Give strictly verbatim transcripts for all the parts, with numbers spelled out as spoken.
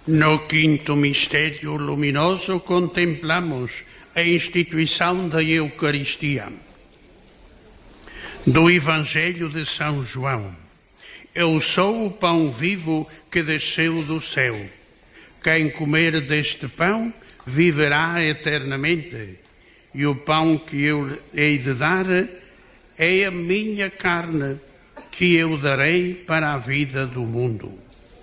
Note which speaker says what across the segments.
Speaker 1: No quinto mistério luminoso contemplamos a instituição da Eucaristia. Do Evangelho de São João. Eu sou o pão vivo que desceu do céu. Quem comer deste pão viverá eternamente. E o pão que eu hei de dar é a minha carne, que eu darei para a vida do mundo.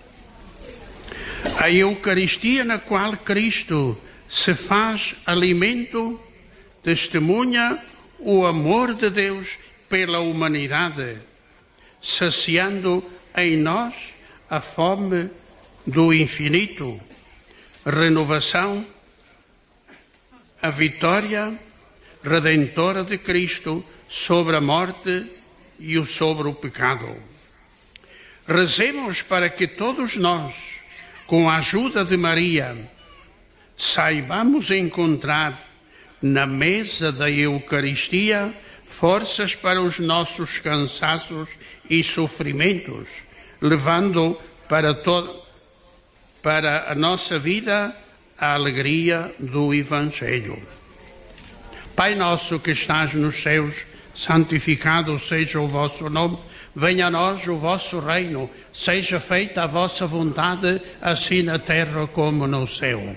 Speaker 1: A Eucaristia na qual Cristo se faz alimento testemunha o amor de Deus pela humanidade, saciando em nós a fome do infinito, renovação, a vitória redentora de Cristo sobre a morte e sobre o pecado. Rezemos para que todos nós, com a ajuda de Maria, saibamos encontrar na mesa da Eucaristia forças para os nossos cansaços e sofrimentos, levando para, todo, para a nossa vida a alegria do Evangelho. Pai nosso que estás nos céus, santificado seja o vosso nome. Venha a nós o vosso reino, seja feita a vossa vontade, assim na terra como no céu.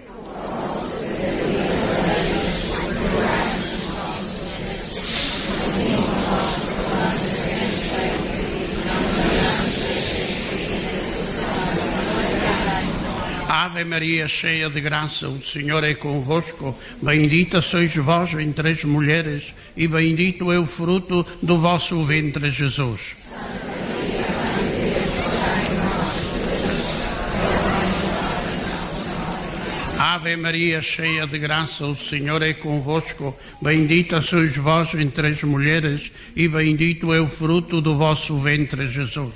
Speaker 1: Ave Maria, cheia de graça, o Senhor é convosco. Bendita sois vós entre as mulheres, e bendito é o fruto do vosso ventre, Jesus. Ave Maria, cheia de graça, o Senhor é convosco. Bendita sois vós entre as mulheres, e bendito é o fruto do vosso ventre, Jesus.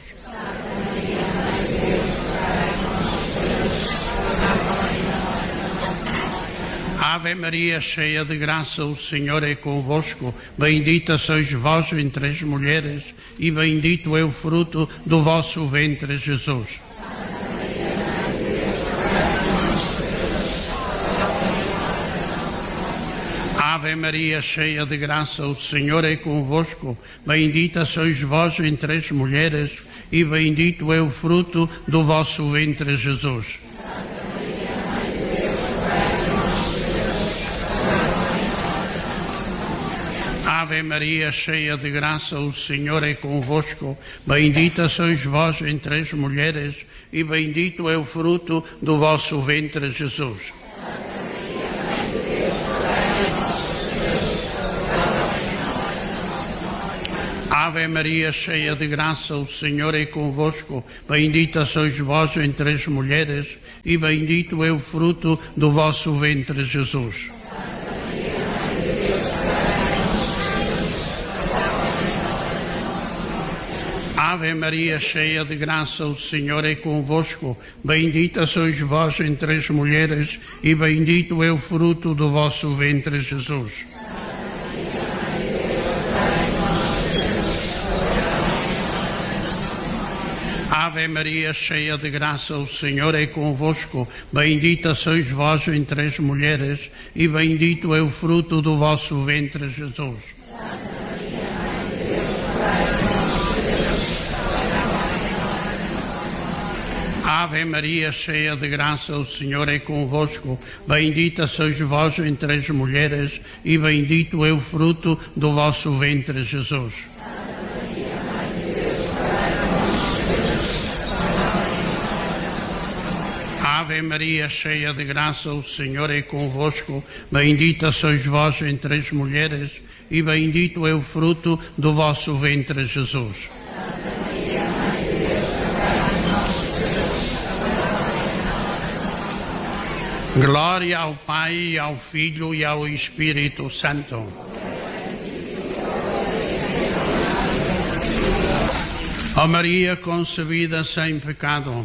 Speaker 1: Ave Maria, cheia de graça, o Senhor é convosco. Bendita sois vós entre as mulheres, e bendito é o fruto do vosso ventre, Jesus. Ave Maria, cheia de graça, o Senhor é convosco. Bendita sois vós entre as mulheres, e bendito é o fruto do vosso ventre, Jesus. Ave Maria, cheia de graça, o Senhor é convosco. Bendita sois vós entre as mulheres, e bendito é o fruto do vosso ventre, Jesus. Ave Maria, cheia de graça, o Senhor é convosco. Bendita sois vós entre as mulheres, e bendito é o fruto do vosso ventre, Jesus. Ave Maria, cheia de graça, o Senhor é convosco. Bendita sois vós entre as mulheres, e bendito é o fruto do vosso ventre, Jesus. Ave Maria, cheia de graça, o Senhor é convosco. Bendita sois vós entre as mulheres, e bendito é o fruto do vosso ventre, Jesus. Ave Maria, cheia de graça, o Senhor é convosco. Bendita sois vós entre as mulheres, e bendito é o fruto do vosso ventre, Jesus. Ave Maria, cheia de graça, o Senhor é convosco. Bendita sois vós entre as mulheres, e bendito é o fruto do vosso ventre, Jesus. Glória ao Pai, ao Filho e ao Espírito Santo. Ó Maria concebida sem pecado,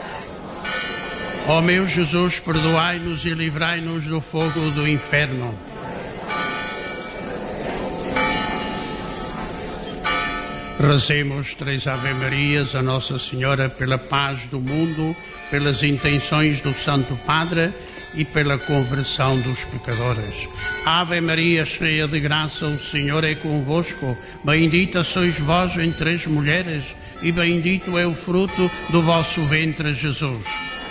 Speaker 1: ó meu Jesus, perdoai-nos e livrai-nos do fogo do inferno. Rezemos três Ave-Marias a Nossa Senhora pela paz do mundo, pelas intenções do Santo Padre e pela conversão dos pecadores. Ave Maria, cheia de graça, o Senhor é convosco. Bendita sois vós entre as mulheres e bendito é o fruto do vosso ventre, Jesus.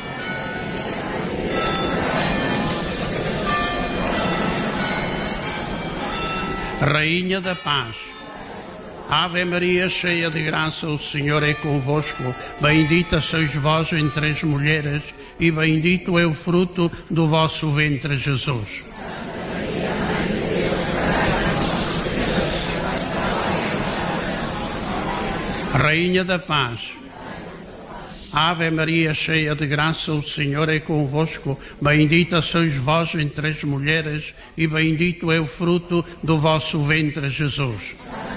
Speaker 1: Rainha da Paz, Ave Maria, cheia de graça, o Senhor é convosco. Bendita sois vós entre as mulheres e bendito é o fruto do vosso ventre, Jesus. Rainha da Paz, Ave Maria, cheia de graça, o Senhor é convosco. Bendita sois vós entre as mulheres e bendito é o fruto do vosso ventre, Jesus.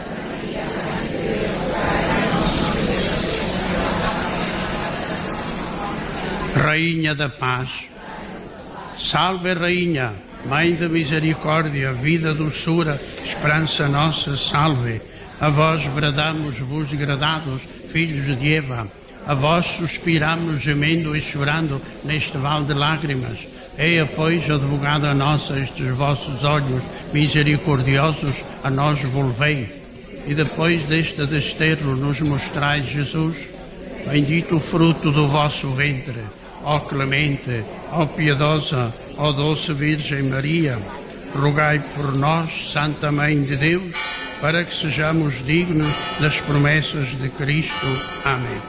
Speaker 1: Rainha da Paz, salve Rainha, Mãe da Misericórdia, vida, doçura, esperança nossa, salve. A vós bradamos-vos gradados, filhos de Eva, a vós suspiramos gemendo e chorando neste vale de lágrimas. Eia, pois, advogada nossa, estes vossos olhos misericordiosos a nós volvei. E depois deste desterro nos mostrais Jesus, bendito o fruto do vosso ventre. Ó clemente, ó piedosa, ó doce Virgem Maria, rogai por nós, Santa Mãe de Deus, para que sejamos dignos das promessas de Cristo. Amém.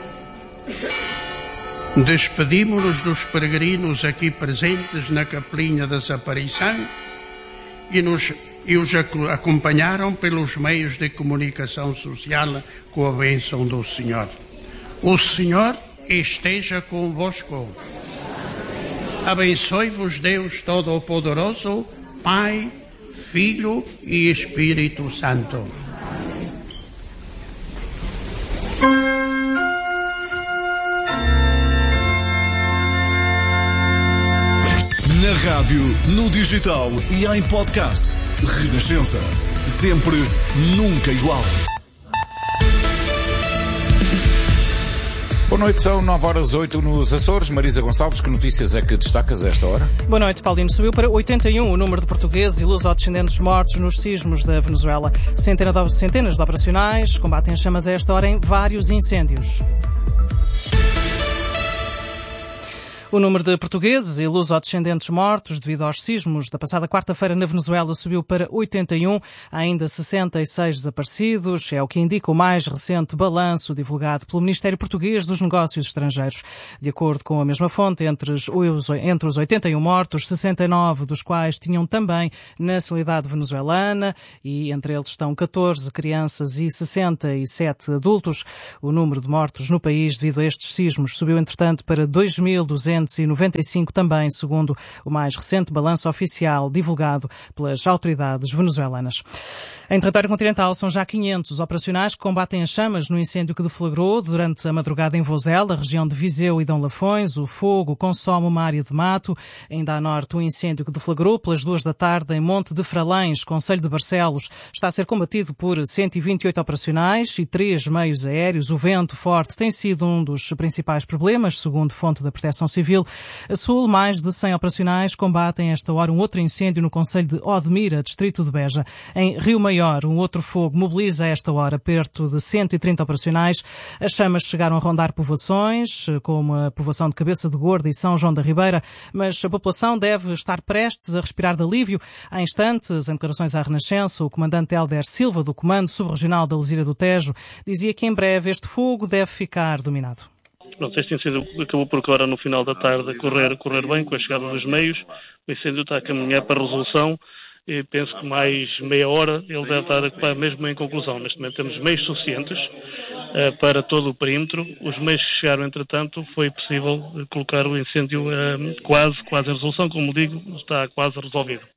Speaker 1: Despedimos-nos dos peregrinos aqui presentes na Capelinha da Desaparição e, nos, e os acompanharam pelos meios de comunicação social com a bênção do Senhor. O Senhor esteja convosco. Abençoe-vos Deus Todo-Poderoso, Pai, Filho e Espírito Santo.
Speaker 2: Na rádio, no digital e em podcast. Renascença. Sempre, nunca igual.
Speaker 3: Boa noite, são nove horas oito nos Açores. Marisa Gonçalves, que notícias é que destacas a esta hora?
Speaker 4: Boa noite, Paulino. Subiu para oitenta e um o número de portugueses e lusodescendentes mortos nos sismos da Venezuela. Centenas de, centenas de operacionais combatem chamas a esta hora em vários incêndios. O número de portugueses e lusodescendentes mortos devido aos sismos da passada quarta-feira na Venezuela subiu para oitenta e um. Há ainda sessenta e seis desaparecidos. É o que indica o mais recente balanço divulgado pelo Ministério Português dos Negócios Estrangeiros. De acordo com a mesma fonte, entre os, entre os oitenta e um mortos, sessenta e nove dos quais tinham também nacionalidade venezuelana e entre eles estão catorze crianças e sessenta e sete adultos. O número de mortos no país devido a estes sismos subiu, entretanto, para dois mil duzentos e noventa e cinco também, segundo o mais recente balanço oficial divulgado pelas autoridades venezuelanas. Em território continental, são já quinhentos operacionais que combatem as chamas no incêndio que deflagrou durante a madrugada em Vozela, região de Viseu e Dom Lafões. O fogo consome uma área de mato. Ainda a norte, o incêndio que deflagrou pelas duas da tarde em Monte de Fralães, concelho de Barcelos, está a ser combatido por cento e vinte e oito operacionais e três meios aéreos. O vento forte tem sido um dos principais problemas, segundo fonte da Proteção Civil. A sul, mais de cem operacionais combatem a esta hora um outro incêndio no concelho de Odmira, distrito de Beja. Em Rio Maior, um outro fogo mobiliza a esta hora perto de cento e trinta operacionais. As chamas chegaram a rondar povoações, como a povoação de Cabeça de Gorda e São João da Ribeira, mas a população deve estar prestes a respirar de alívio. Há instantes, em declarações à Renascença, o comandante Hélder Silva, do Comando Subregional da Lesira do Tejo, dizia que em breve este fogo deve ficar dominado.
Speaker 5: Pronto, este incêndio acabou por agora no final da tarde correr, correr bem com a chegada dos meios. O incêndio está a caminhar para a resolução e penso que mais meia hora ele deve estar mesmo em conclusão. Neste momento temos meios suficientes uh, para todo o perímetro. Os meios que chegaram, entretanto, foi possível colocar o incêndio uh, quase, quase em resolução. Como digo, está quase resolvido.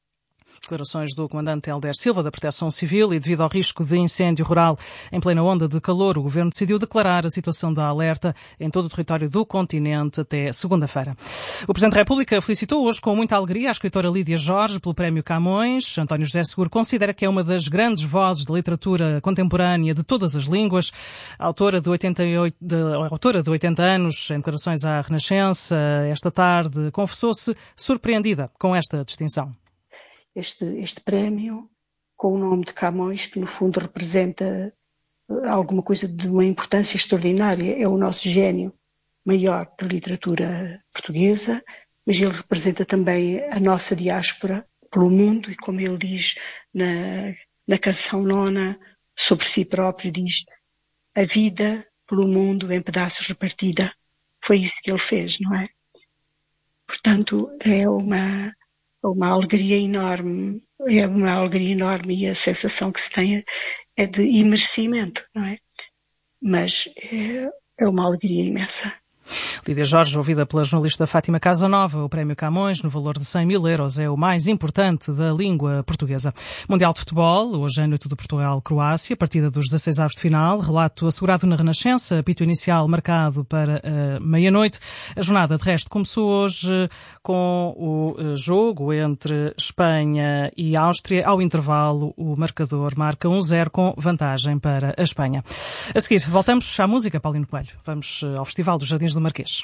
Speaker 4: Declarações do comandante Helder Silva, da Proteção Civil, e devido ao risco de incêndio rural em plena onda de calor, o Governo decidiu declarar a situação de alerta em todo o território do continente até segunda-feira. O Presidente da República felicitou hoje com muita alegria a escritora Lídia Jorge pelo Prémio Camões. António José Seguro considera que é uma das grandes vozes da literatura contemporânea de todas as línguas. A autora de oitenta e oito, de, a autora de oitenta anos, em declarações à Renascença, esta tarde, confessou-se surpreendida com esta distinção.
Speaker 6: Este, este prémio, com o nome de Camões, que no fundo representa alguma coisa de uma importância extraordinária, é o nosso gênio maior da literatura portuguesa, mas ele representa também a nossa diáspora pelo mundo, e como ele diz na, na canção nona, sobre si próprio, diz: a vida pelo mundo em pedaços repartida. Foi isso que ele fez, não é? Portanto, é uma... uma alegria enorme, é uma alegria enorme, e a sensação que se tem é de imerecimento, não é? Mas é, é uma alegria imensa.
Speaker 4: Lídia Jorge, ouvida pela jornalista Fátima Casanova. O Prémio Camões, no valor de cem mil euros, é o mais importante da língua portuguesa. Mundial de Futebol, hoje à noite do Portugal-Croácia, partida dos dezasseis avos de final, relato assegurado na Renascença, apito inicial marcado para uh, meia-noite. A jornada, de resto, começou hoje com o uh, jogo entre Espanha e Áustria. Ao intervalo, o marcador marca um zero com vantagem para a Espanha. A seguir, voltamos à música, Paulino Coelho. Vamos uh, ao Festival dos Jardins do Marquês.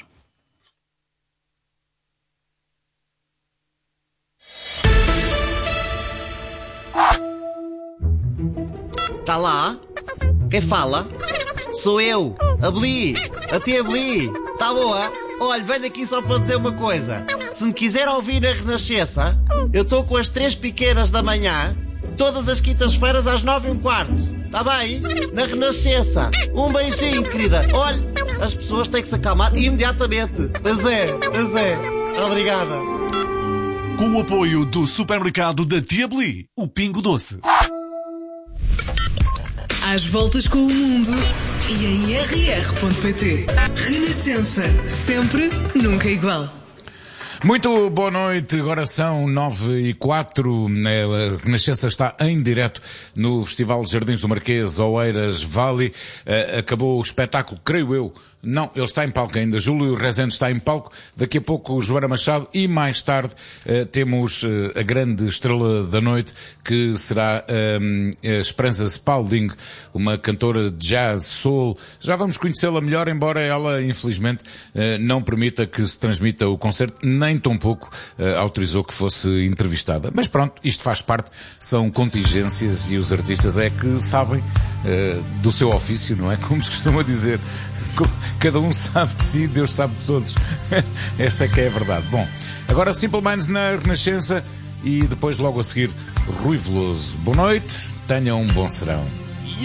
Speaker 7: Tá lá? Quem fala? Sou eu, a Bli, a tia Bli. Tá boa? Olha, venho aqui só para dizer uma coisa. Se me quiser ouvir na Renascença, eu estou com as três pequenas da manhã, todas as quintas-feiras às nove e um quarto. Tá bem? Na Renascença. Um beijinho, querida. Olha, as pessoas têm que se acalmar imediatamente. Pois é, pois é. Obrigada.
Speaker 2: Com o apoio do supermercado da Tia Bli, o Pingo Doce.
Speaker 8: Às voltas com o mundo e em r r ponto p t. Renascença. Sempre, nunca igual.
Speaker 3: Muito boa noite, agora são nove e quatro, a Renascença está em direto no Festival Jardins do Marquês, Oeiras Valley. Acabou o espetáculo, creio eu. Não, ele está em palco ainda. Júlio Rezende está em palco. Daqui a pouco Joana Machado e mais tarde uh, temos uh, a grande estrela da noite, que será um, a Esperança Spalding, uma cantora de jazz, soul. Já vamos conhecê-la melhor, embora ela, infelizmente, uh, não permita que se transmita o concerto, nem tão pouco uh, autorizou que fosse entrevistada. Mas pronto, isto faz parte, são contingências, e os artistas é que sabem uh, do seu ofício, não é? Como se costuma dizer. Cada um sabe de si, Deus sabe de todos. Essa é que é a verdade. Bom, agora Simple Minds na Renascença e depois logo a seguir Rui Veloso. Boa noite, tenham um bom serão.